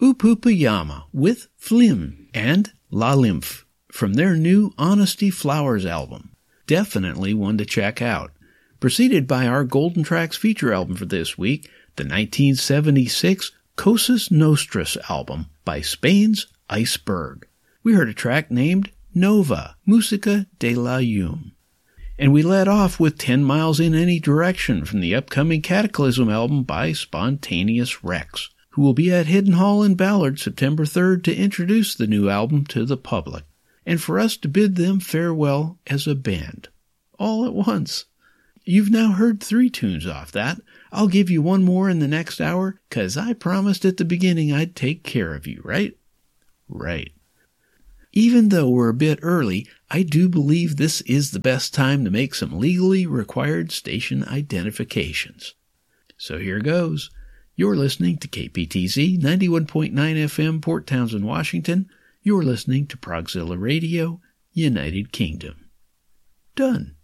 Upupayama with Flim and La Lymph from their new Honesty Flowers album. Definitely one to check out. Preceded by our Golden Tracks feature album for this week, the 1976 Cosas Nostras album by Spain's Iceberg. We heard a track named Nova, Música de la Llum. And we led off with 10 Miles in Any Direction from the upcoming Cataclysm album by Spontaneous Rex, who will be at Hidden Hall in Ballard September 3rd to introduce the new album to the public, and for us to bid them farewell as a band. All at once. You've now heard 3 tunes off that. I'll give you one more in the next hour, 'cause I promised at the beginning I'd take care of you, right? Right. Even though we're a bit early, I do believe this is the best time to make some legally required station identifications. So here goes. You're listening to KPTZ 91.9 FM, Port Townsend, Washington. You're listening to Progzilla Radio, United Kingdom. Done.